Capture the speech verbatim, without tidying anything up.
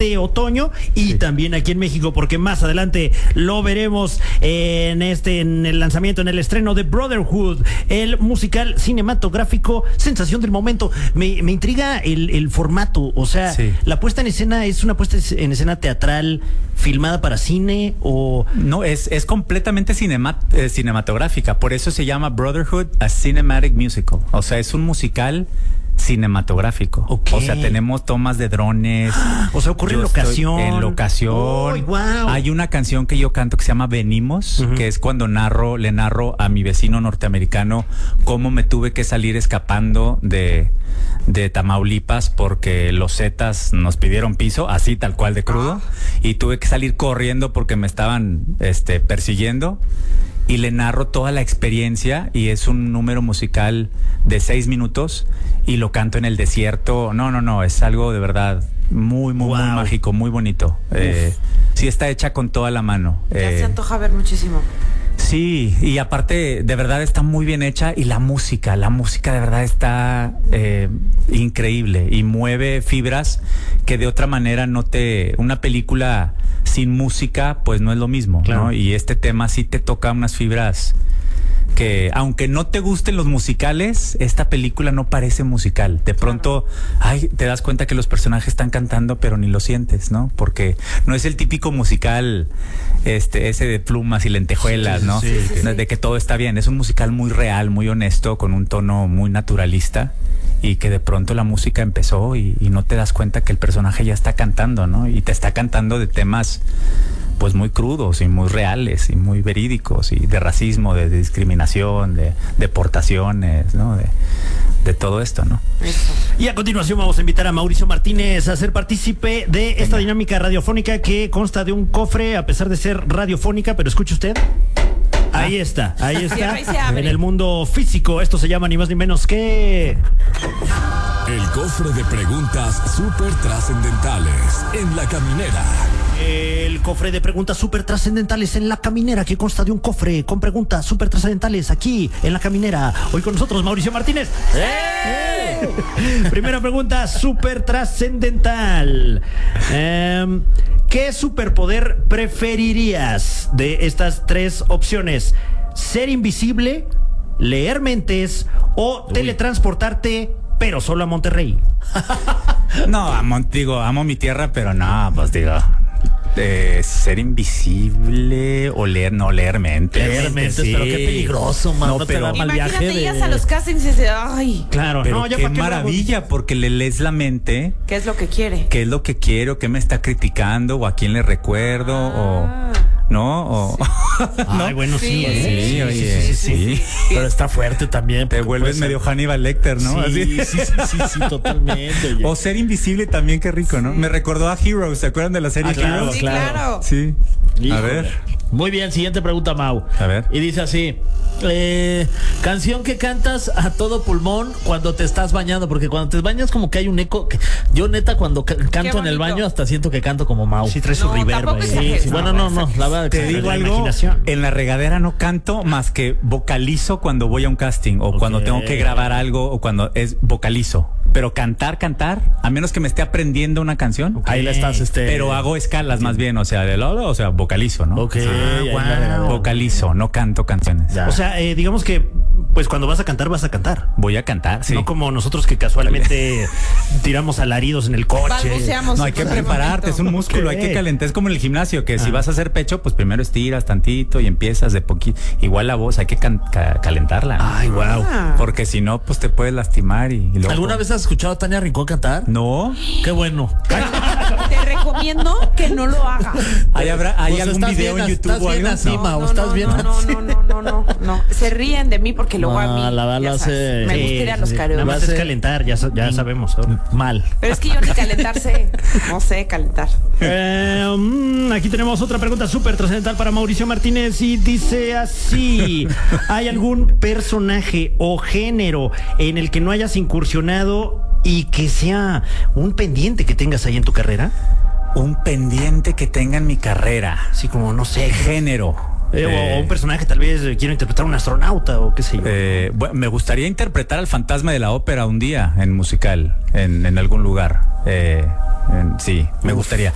este otoño y sí. también aquí en México, porque más adelante lo veremos en este en el lanzamiento, en el estreno de Brotherhood, el musical cinematográfico sensación del momento. Me, me intriga el, el formato, o sea, sí. la puesta en escena es una puesta en escena teatral filmada para cine o... No, es, es completamente cinema, eh, cinematográfica, por eso se llama Brotherhood, a Cinematic Musical, o sea, es un musical cinematográfico. Okay. O sea, tenemos tomas de drones. O sea, ocurre en locación. En locación. Oh, wow. Hay una canción que yo canto que se llama Venimos, uh-huh. que es cuando narro, le narro a mi vecino norteamericano cómo me tuve que salir escapando de, de Tamaulipas porque los Zetas nos pidieron piso, así tal cual de crudo, ah. y tuve que salir corriendo porque me estaban este, persiguiendo. Y le narro toda la experiencia y es un número musical de seis minutos y lo canto en el desierto. No, no, no, es algo de verdad muy, muy, wow. muy mágico, muy bonito. Eh, sí está hecha con toda la mano. Ya eh, se antoja ver muchísimo. Sí, y aparte de verdad está muy bien hecha y la música, la música de verdad está eh, increíble y mueve fibras que de otra manera no te... Una película sin música pues no es lo mismo, claro. ¿no? Y este tema sí te toca unas fibras que aunque no te gusten los musicales, esta película no parece musical. De pronto, ay, te das cuenta que los personajes están cantando, pero ni lo sientes, ¿no? Porque no es el típico musical, este, ese de plumas y lentejuelas, sí, ¿no? Sí, sí, sí. De que todo está bien. Es un musical muy real, muy honesto, con un tono muy naturalista. Y que de pronto la música empezó y, y no te das cuenta que el personaje ya está cantando, ¿no? Y te está cantando de temas pues muy crudos y muy reales y muy verídicos y de racismo, de, de discriminación, de deportaciones, ¿no? De, de todo esto, ¿no? Eso. Y a continuación vamos a invitar a Mauricio Martínez a ser partícipe de esta Venga. dinámica radiofónica que consta de un cofre, a pesar de ser radiofónica, pero escuche usted. Ahí está, ahí está. En el mundo físico, esto se llama ni más ni menos que... El cofre de preguntas súper trascendentales en La Caminera. El cofre de preguntas súper trascendentales en La Caminera, que consta de un cofre con preguntas súper trascendentales aquí en La Caminera. Hoy con nosotros Mauricio Martínez. ¡Eh! Primera pregunta súper trascendental. Eh, ¿Qué superpoder preferirías de estas tres opciones? ¿Ser invisible, leer mentes o Uy. teletransportarte, pero solo a Monterrey? No, amo, digo, amo mi tierra, pero no, pues digo... Eh, ser invisible o leer, no leer mentes. Leer mentes, sí. Pero qué peligroso, man. No, no pero te mal imagínate, viaje llegas de... a los castings y dices, ay. Claro, pero no, ya qué maravilla, luego... porque le lees la mente. ¿Qué es lo que quiere? ¿Qué es lo que quiere o qué me está criticando o a quién le recuerdo ah. o... ¿No? O... Sí. ¿No? Ay, bueno, sí. Sí, sí, sí, oye, sí, sí, sí, sí. Pero está fuerte también. Te vuelves medio Hannibal Lecter, ¿no? Sí, Así. sí, sí, sí, sí, totalmente. Oye. O ser invisible también, qué rico, ¿no? Sí. Me recordó a Heroes, ¿se acuerdan de la serie ah, claro, Heroes? Sí, claro. Sí. Híjole. A ver. Muy bien, siguiente pregunta, Mau. A ver. Y dice así: eh, canción que cantas a todo pulmón cuando te estás bañando, porque cuando te bañas como que hay un eco. Que yo neta cuando ca canto en el baño hasta siento que canto como Mau. Sí, traes no, un reverb. Sí, sí, bueno, no, no, la verdad. Te digo algo, en la regadera no canto más que vocalizo cuando voy a un casting o okay. cuando tengo que grabar algo o cuando es vocalizo. Pero cantar, cantar, a menos que me esté aprendiendo una canción, okay. ahí la estás, este. Pero hago escalas más bien, o sea, de lado, o sea, vocalizo, ¿no? Ok, ah, wow. Vocalizo, no canto canciones. Ya. O sea, eh, digamos que, pues cuando vas a cantar, vas a cantar. Voy a cantar, sí. No como nosotros que casualmente tiramos alaridos en el coche. Balbuceamos. No, hay que prepararte, es un músculo, okay. hay que calentar. Es como en el gimnasio, que ah. si vas a hacer pecho, pues primero estiras tantito y empiezas de poquito.Igual la voz, hay que ca ca calentarla. Ay, wow. Ah. Porque si no, pues te puedes lastimar y, y luego... ¿Alguna vez has escuchado a Tania Rincón cantar? No. Qué bueno. Te recomiendo que no lo hagas. ¿Hay, habrá, ¿hay pues algún video bien, en YouTube estás o algo? Bien así, no, Mau, no, estás no, bien no, así. no, no, no, no, no. Se ríen de mí porque luego no, a mí la verdad ya lo hace... Me sí, gusta ir a los sí, karaoke. Nada más es calentar, ya, ya sabemos. ¿no? Mal. Pero es que yo ni calentarse, no sé calentar. Eh, um, aquí tenemos otra pregunta súper trascendental para Mauricio Martínez y dice así: ¿hay algún personaje o género en el que no hayas incursionado y que sea un pendiente que tengas ahí en tu carrera? Un pendiente que tenga en mi carrera. Sí, como no sé, género. Eh, eh, o un personaje, tal vez eh, quiero interpretar a un astronauta o qué sé yo. Eh, bueno, me gustaría interpretar al fantasma de la ópera un día en musical, en, en algún lugar. Eh, en, sí, me Uf. gustaría.